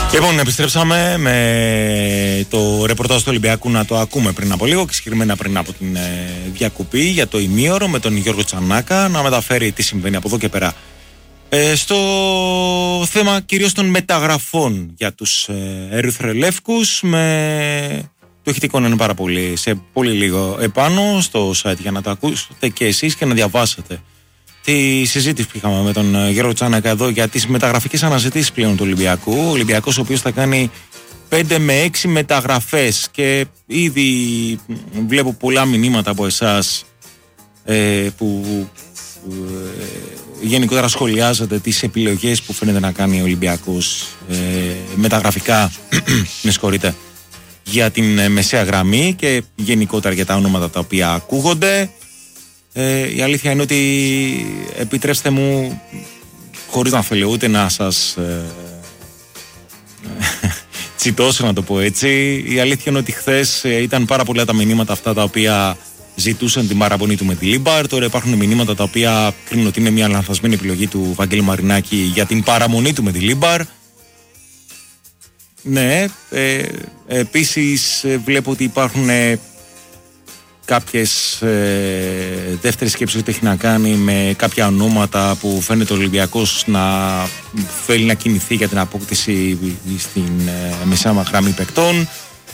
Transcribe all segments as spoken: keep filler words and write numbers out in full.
Λοιπόν, επιστρέψαμε με το ρεπορτάζ του Ολυμπιακού να το ακούμε πριν από λίγο και συγκεκριμένα πριν από την ε, διακοπή για το ημίωρο με τον Γιώργο Τσανάκα να μεταφέρει τι συμβαίνει από εδώ και πέρα. Ε, στο θέμα κυρίως των μεταγραφών για τους ε, ερυθρολεύκους, με το ηχητικό να είναι πάρα πολύ σε πολύ λίγο επάνω στο site για να το ακούσετε και εσείς και να διαβάσετε τη συζήτηση που είχαμε με τον Γιώργο Τσάνακα εδώ για τις μεταγραφικές αναζητήσεις πλέον του Ολυμπιακού. Ο Ολυμπιακός ο οποίος θα κάνει πέντε με έξι μεταγραφές και ήδη βλέπω πολλά μηνύματα από εσάς ε, που ε, γενικότερα σχολιάζετε τις επιλογές που φαίνεται να κάνει ο Ολυμπιακός ε, μεταγραφικά με συγχωρείτε, για την μεσαία γραμμή και γενικότερα για τα ονόματα τα οποία ακούγονται. Ε, η αλήθεια είναι ότι, επιτρέψτε μου, χωρίς να θέλω ούτε να σας ε, τσιτώσω να το πω έτσι, η αλήθεια είναι ότι χθες ήταν πάρα πολλά τα μηνύματα αυτά τα οποία ζητούσαν την παραμονή του με τη Λίμπαρ. Τώρα υπάρχουν μηνύματα τα οποία κρίνουν ότι είναι μια λανθασμένη επιλογή του Βαγγέλη Μαρινάκη για την παραμονή του με τη Λίμπαρ. Ναι, ε, επίσης βλέπω ότι υπάρχουν ε, κάποιες ε, δεύτερες σκέψεις ότι έχει να κάνει με κάποια ονόματα που φαίνεται ο Ολυμπιακός να θέλει να κινηθεί για την απόκτηση στην ε, μεσαία γραμμή παικτών.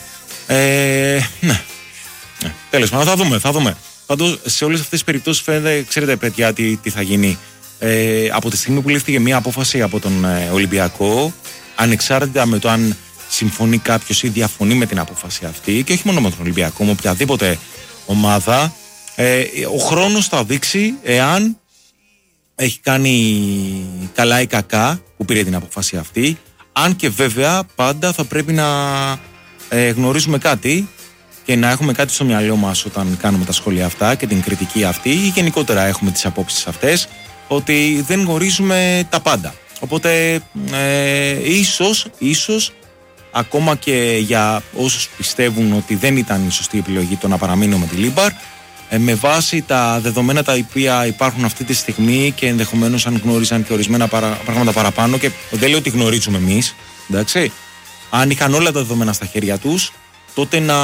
Ε, ναι, ναι, τέλος πάντων, θα δούμε, θα δούμε. Πάντως σε όλες αυτές τις περιπτώσεις φαίνεται, ξέρετε παιδιά τι, τι θα γίνει. Ε, από τη στιγμή που λήφθηκε μια απόφαση από τον ε, Ολυμπιακό, ανεξάρτητα με το αν συμφωνεί κάποιος ή διαφωνεί με την απόφαση αυτή, και όχι μόνο με τον Ολυμπιακό, με οποιαδήποτε ομάδα, ε, ο χρόνος θα δείξει εάν έχει κάνει καλά ή κακά που πήρε την απόφαση αυτή. Αν και βέβαια πάντα θα πρέπει να ε, γνωρίζουμε κάτι και να έχουμε κάτι στο μυαλό μας όταν κάνουμε τα σχόλια αυτά και την κριτική αυτή, ή γενικότερα έχουμε τις απόψεις αυτές, ότι δεν γνωρίζουμε τα πάντα. Οπότε ε, ίσως, ίσως ακόμα και για όσους πιστεύουν ότι δεν ήταν η σωστή επιλογή το να παραμείνω με τη Λίμπαρ, ε, με βάση τα δεδομένα τα οποία υπάρχουν αυτή τη στιγμή και ενδεχομένως αν γνώριζαν και ορισμένα παρα, πράγματα παραπάνω, και δεν λέω ότι γνωρίζουμε εμείς, εντάξει, αν είχαν όλα τα δεδομένα στα χέρια τους, τότε να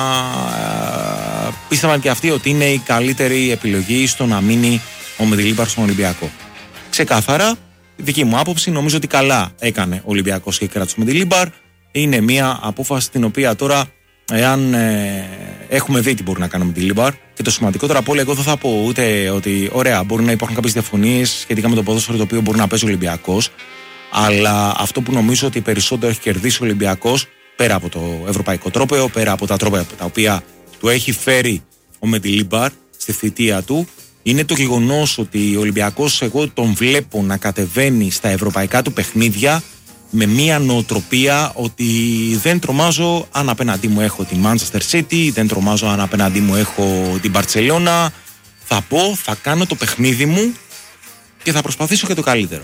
ε, πίστευαν και αυτοί ότι είναι η καλύτερη επιλογή στο να μείνει ο Μεντιλίμπαρ στον Ολυμπιακό. Ξεκάθαρα, δική μου άποψη, νομίζω ότι καλά έκανε ο Ολυμπιακός και κράτησε με τη Λίμπαρ. Είναι μια απόφαση την οποία τώρα, εάν ε, έχουμε δει τι μπορεί να κάνουμε με τη Λίμπαρ, και το σημαντικότερο από όλα, εγώ δεν θα πω ούτε ότι ωραία, μπορεί να υπάρχουν κάποιες διαφωνίες σχετικά με το ποδόσφαιρο το οποίο μπορεί να παίζει ο Ολυμπιακός, αλλά αυτό που νομίζω ότι περισσότερο έχει κερδίσει ο Ολυμπιακός, πέρα από το ευρωπαϊκό τρόπαιο, πέρα από τα τρόπαια τα οποία του έχει φέρει ο Μεντιλίμπαρ στη θητεία του, είναι το γεγονός ότι ο Ολυμπιακός, εγώ τον βλέπω να κατεβαίνει στα ευρωπαϊκά του παιχνίδια με μια νοοτροπία ότι δεν τρομάζω αν απέναντί μου έχω τη Manchester City, δεν τρομάζω αν απέναντί μου έχω την Barcelona. Θα πω, θα κάνω το παιχνίδι μου και θα προσπαθήσω και το καλύτερο.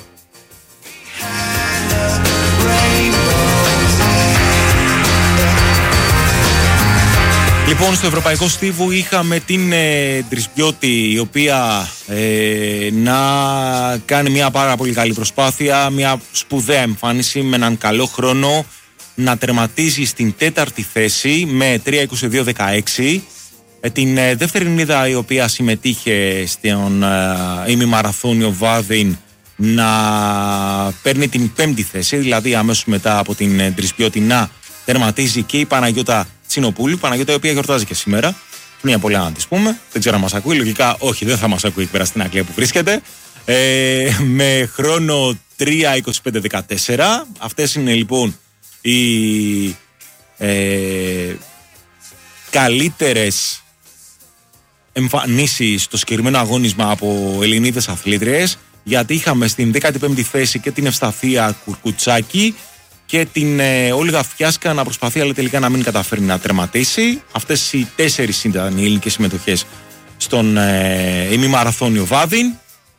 Λοιπόν, στο Ευρωπαϊκό Στίβου είχαμε την ε, Τρισπιώτη, η οποία ε, να κάνει μια πάρα πολύ καλή προσπάθεια, μια σπουδαία εμφάνιση με έναν καλό χρόνο, να τερματίζει στην τέταρτη θέση με τρία είκοσι δύο δεκαέξι. Ε, την ε, δεύτερη νίδα η οποία συμμετείχε στον ε, ημιμαραθώνιο Βάδιν να παίρνει την πέμπτη θέση, δηλαδή αμέσως μετά από την ε, Τρισπιώτη να τερματίζει και η Παναγιώτα Τσινοπούλου, Παναγιώτα η οποία γιορτάζει και σήμερα. Μια πολλά να τη πούμε. Δεν ξέρω αν μας ακούει. Λογικά όχι, δεν θα μας ακούει εκεί πέρα στην Αγγλία που βρίσκεται. Ε, με χρόνο τρία είκοσι πέντε δεκατέσσερα. Αυτές είναι λοιπόν οι ε, καλύτερες εμφανίσεις στο συγκεκριμένο αγώνισμα από Ελληνίδες αθλήτριες, γιατί είχαμε στην δέκατη πέμπτη θέση και την Ευσταθία Κουρκουτσάκη και την ε, Όλγα Φιάσκα να προσπαθεί, αλλά τελικά να μην καταφέρει να τερματίσει. Αυτές οι τέσσερις ήταν οι ελληνικές συμμετοχές στον ε, ημιμαραθώνιο Βάδιν.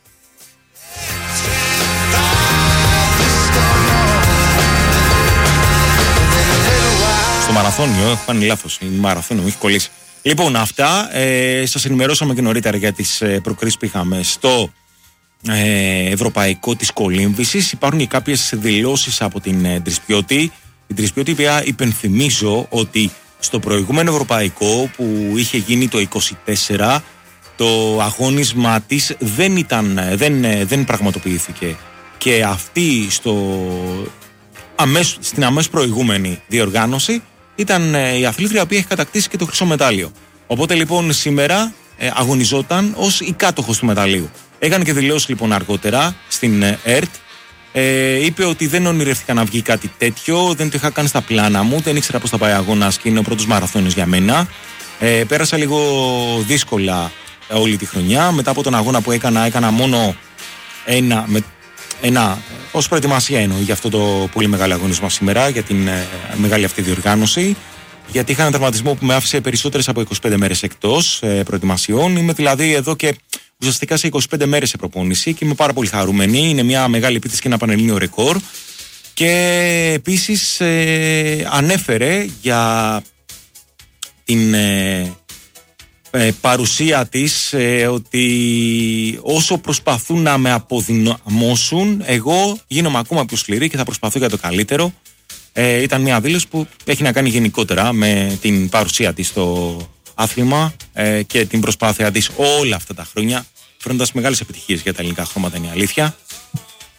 Στο μαραθώνιο, έχω κάνει λάθος, η μαραθώνιο μου έχει κολλήσει. Λοιπόν, αυτά, ε, σας ενημερώσαμε και νωρίτερα για τις ε, προκρίσεις που είχαμε στο ε, ευρωπαϊκό της κολύμβησης. Υπάρχουν και κάποιες δηλώσεις από την ε, Τρισπιώτη. Η Τρισπιώτη, οποία υπενθυμίζω ότι στο προηγούμενο ευρωπαϊκό που είχε γίνει το είκοσι τέσσερα, το αγώνισμα της δεν, ήταν, δεν, δεν πραγματοποιήθηκε. Και αυτή στο, αμέσως, στην αμέσως προηγούμενη διοργάνωση ήταν η αθλήτρια η οποία έχει κατακτήσει και το χρυσό μετάλλιο. Οπότε λοιπόν σήμερα ε, αγωνιζόταν ως η κάτοχος του μεταλλίου. Έκανε και δηλώσει λοιπόν αργότερα στην ΕΡΤ. Ε, είπε ότι δεν ονειρεύτηκα να βγει κάτι τέτοιο, δεν το είχα κάνει στα πλάνα μου, δεν ήξερα πώς θα πάει αγώνας και είναι ο πρώτος μαραθώνιος για μένα. Ε, πέρασα λίγο δύσκολα όλη τη χρονιά. Μετά από τον αγώνα που έκανα, έκανα μόνο ένα, με, ένα ως προετοιμασία εννοώ για αυτό το πολύ μεγάλο αγωνισμό σήμερα, για την ε, μεγάλη αυτή διοργάνωση. Γιατί είχα ένα τραυματισμό που με άφησε περισσότερες από είκοσι πέντε μέρες εκτός ε, προετοιμασιών. Είμαι δηλαδή εδώ και ουσιαστικά σε είκοσι πέντε μέρες σε προπόνηση και είμαι πάρα πολύ χαρούμενη. Είναι μια μεγάλη επίθεση και ένα πανελλήνιο ρεκόρ. Και επίσης ε, ανέφερε για την ε, ε, παρουσία της ε, ότι όσο προσπαθούν να με αποδυναμώσουν, εγώ γίνομαι ακόμα πιο σκληρή και θα προσπαθώ για το καλύτερο. Ε, ήταν μια δήλωση που έχει να κάνει γενικότερα με την παρουσία της στο άθλημα ε, και την προσπάθεια της όλα αυτά τα χρόνια, φέρνοντας μεγάλες επιτυχίες για τα ελληνικά χρώματα, είναι η αλήθεια.